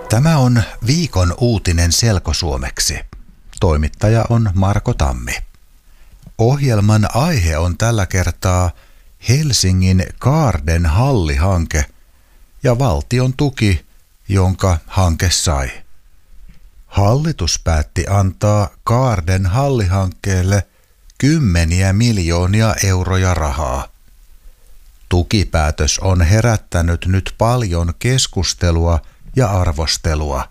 Tämä on viikon uutinen selkosuomeksi. Toimittaja on Marko Tammi. Ohjelman aihe on tällä kertaa Helsingin Kaarden hallihanke ja valtion tuki, jonka hanke sai. Hallitus päätti antaa Kaarden hallihankkeelle kymmeniä miljoonia euroja rahaa. Tukipäätös on herättänyt nyt paljon keskustelua ja arvostelua.